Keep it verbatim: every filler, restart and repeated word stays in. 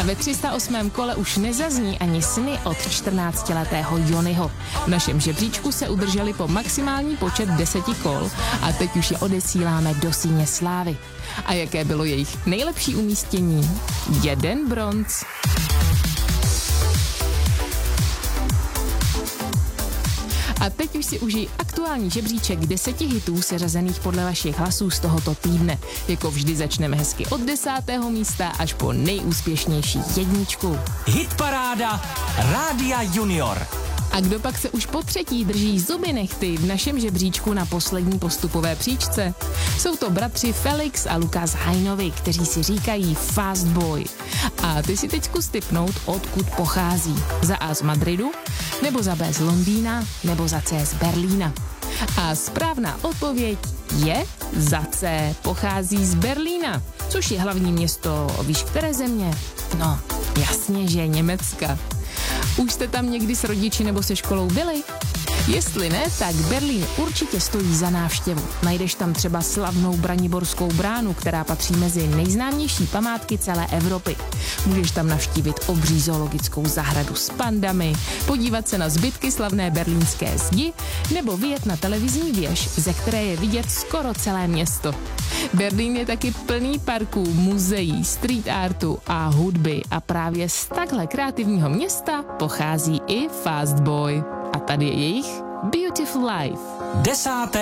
ve tři sta osmém kole už nezazní ani Sny od čtrnáctiletého Jonyho. V našem žebříčku se udrželi po maximální počet deseti kol a teď už je odesíláme do síně slávy. A jaké bylo jejich nejlepší umístění? Jeden bronz. A teď už si užij aktuální žebříček deseti hitů seřazených podle vašich hlasů z tohoto týdne. Jako vždy začneme hezky od desátého místa až po nejúspěšnější jedničku. Hitparáda Rádia Junior. A kdo pak se už po třetí drží zuby nehty v našem žebříčku na poslední postupové příčce? Jsou to bratři Felix a Lukas Hajnovi, kteří si říkají Fast Boy. A ty si teď zkus tipnout, odkud pochází. Za A z Madridu, nebo za B z Londýna, nebo za C z Berlína. A správná odpověď je za C. Pochází z Berlína, což je hlavní město, víš které země? No, jasně, že Německa. Už jste tam někdy s rodiči nebo se školou byli? Jestli ne, tak Berlín určitě stojí za návštěvu. Najdeš tam třeba slavnou Braniborskou bránu, která patří mezi nejznámější památky celé Evropy. Můžeš tam navštívit obří zoologickou zahradu s pandami, podívat se na zbytky slavné berlínské zdi nebo vyjet na televizní věž, ze které je vidět skoro celé město. Berlín je taky plný parků, muzeí, street artu a hudby a právě z takhle kreativního města pochází i Fast Boy. A tady je jejich Beautiful Life. Desáté